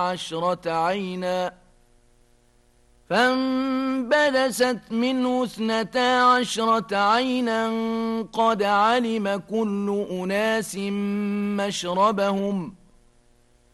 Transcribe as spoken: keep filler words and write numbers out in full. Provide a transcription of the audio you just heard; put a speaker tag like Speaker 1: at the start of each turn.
Speaker 1: عشرة عينا فانبدست منه اثنتا عشرة عينا قد علم كل أناس مشربهم